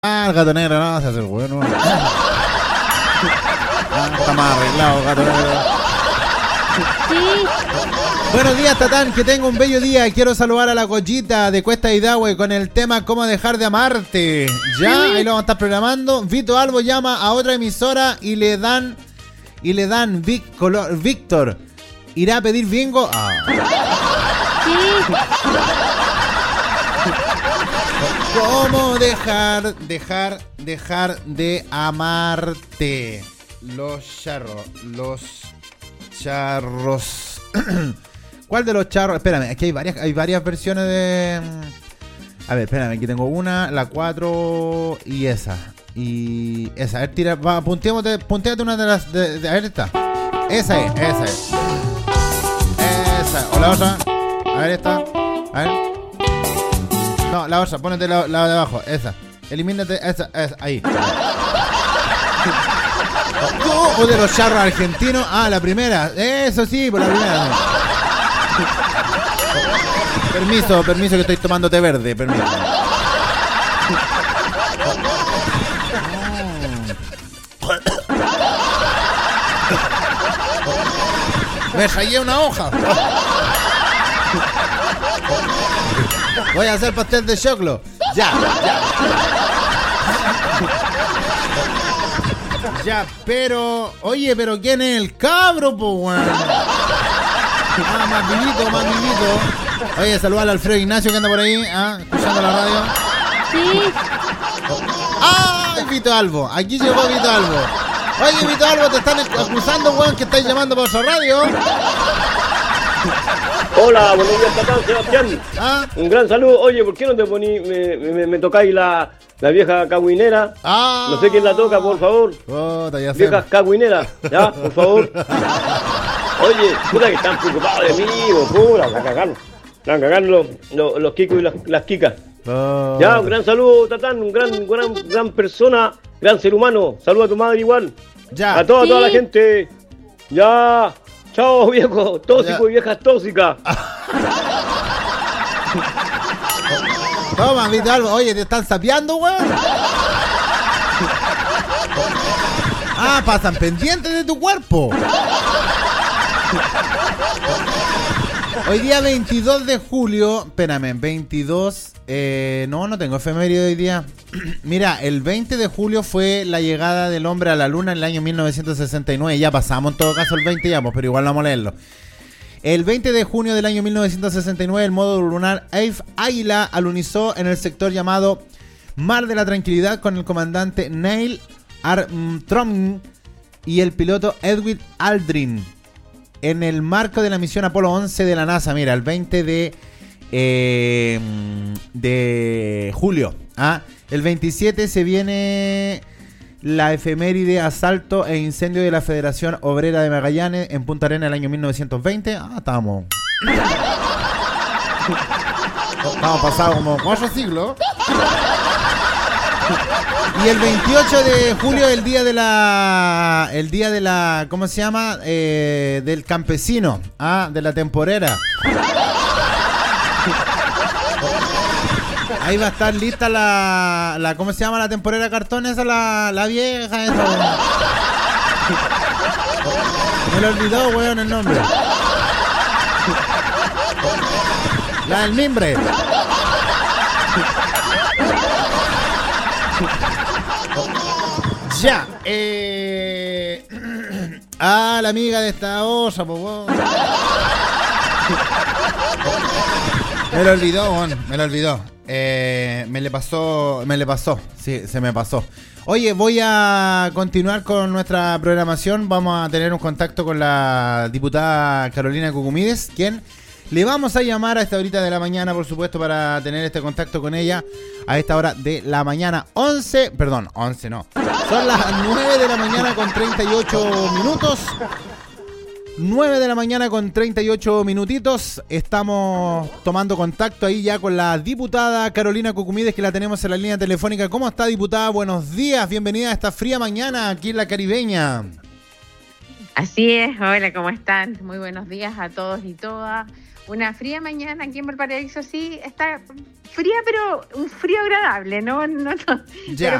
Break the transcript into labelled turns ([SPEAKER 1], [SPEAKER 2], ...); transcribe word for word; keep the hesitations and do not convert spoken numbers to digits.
[SPEAKER 1] Ah, el gato negro, no, se hace el bueno. Ah, está más arreglado, gato negro.
[SPEAKER 2] Sí.
[SPEAKER 1] Buenos días, Tatán, que tengo un bello día. Quiero saludar a la Cochita de Cuesta Hidahue con el tema Cómo dejar de amarte. Ya,
[SPEAKER 2] Sí.
[SPEAKER 1] ahí lo vamos a estar programando. Vito Albo llama a otra emisora y le dan y le dan Vic, color, Víctor. ¿Irá a pedir bingo? Ah.
[SPEAKER 2] Sí.
[SPEAKER 1] ¿Cómo dejar, dejar, dejar de amarte? Los charros, los charros. ¿Cuál de los charros? Espérame, aquí hay varias, hay varias versiones de... A ver, espérame, aquí tengo una, la cuatro y esa. Y esa, a ver, tira, va, punteate, punteate una de las... De, de, a ver, esta. Esa es, esa es. Esa, o la otra. A ver, esta. A ver. No, la otra, ponete la, la de abajo, esa. Elimínate esa, esa, ahí. O de los charros argentinos. Ah, la primera. Eso sí, por la primera. Permiso, permiso que estoy tomando té verde, permiso. Me rayé una hoja. Voy a hacer pastel de choclo. Ya, ya. Ya, pero... Oye, pero ¿quién es el cabro, po, weón? Ah, más vivito, más vivito. Oye, saludar al Alfredo Ignacio que anda por ahí, ah, escuchando la radio.
[SPEAKER 2] Sí.
[SPEAKER 1] ¡Ay, Vito Albo! Aquí llegó Vito Albo. Oye, Vito Albo, te están acusando, weón, que estáis llamando por otra radio.
[SPEAKER 3] Hola, buenos días, Tatán, Sebastián.
[SPEAKER 1] ¿Ah?
[SPEAKER 3] Un gran saludo. Oye, ¿por qué no te poní, me, me, me tocáis la, la vieja cagüinera?
[SPEAKER 1] Ah.
[SPEAKER 3] No sé quién la toca, por favor.
[SPEAKER 1] Puta, ya sé.
[SPEAKER 3] Viejas cagüineras, ya, por favor. Oye, puta que están preocupados de mí, vos, pura, la cagaron. La cagaron los, los, los kikos y las, las kikas.
[SPEAKER 1] Oh.
[SPEAKER 3] Ya, un gran saludo, Tatán, un gran, gran, gran persona, gran ser humano. Saluda a tu madre igual.
[SPEAKER 1] Ya.
[SPEAKER 3] A toda,
[SPEAKER 2] Sí.
[SPEAKER 3] toda la gente. Ya. Chao, viejo, tóxico
[SPEAKER 1] Ya.
[SPEAKER 3] y viejas tóxicas.
[SPEAKER 1] Toma, Vito Albo. Oye, ¿te están sapeando, weón? Ah, pasan pendientes de tu cuerpo. Hoy día veintidós de julio. Espérame, veintidós. Eh, no, no tengo efeméride hoy día. Mira, el veinte de julio fue la llegada del hombre a la luna en el año mil novecientos sesenta y nueve. Ya pasamos en todo caso el veinte ya, pues, pero igual vamos a leerlo. El veinte de junio del año mil novecientos sesenta y nueve, el módulo lunar Eve Águila alunizó en el sector llamado Mar de la Tranquilidad con el comandante Neil Armstrong y el piloto Edwin Aldrin en el marco de la misión Apolo once de la NASA. Mira, el veinte de, eh, de julio. ¿ah? El veintisiete se viene la efeméride asalto e incendio de la Federación Obrera de Magallanes en Punta Arenas el año mil novecientos veinte. Ah, estábamos. Estamos pasados como cuatro siglos. Y el veintiocho de julio, el día de la... El día de la... ¿Cómo se llama? Eh, del campesino. Ah, de la temporera. Ahí va a estar lista la... la ¿Cómo se llama la temporera cartón? Esa, la, la vieja, esa. Me lo olvidó, weón, el nombre. La del mimbre. Ya, eh... ah, la amiga de esta osa, po, weón. Me lo olvidó, weón, me lo olvidó. Eh, me le pasó, me le pasó, sí, se me pasó. Oye, voy a continuar con nuestra programación. Vamos a tener un contacto con la diputada Carolina Cucumides, quien le vamos a llamar a esta horita de la mañana, por supuesto, para tener este contacto con ella a esta hora de la mañana. once, perdón, once no. Son las nueve de la mañana con treinta y ocho minutos. nueve de la mañana con treinta y ocho minutitos. Estamos tomando contacto ahí ya con la diputada Carolina Cucumides, que la tenemos en la línea telefónica. ¿Cómo está, diputada? Buenos días, bienvenida a esta fría mañana aquí en la Caribeña.
[SPEAKER 4] Así es, hola, ¿cómo están? Muy buenos días a todos y todas. Una fría mañana aquí en Valparaíso, sí, está fría, pero un frío agradable, ¿no? no, no
[SPEAKER 1] Ya.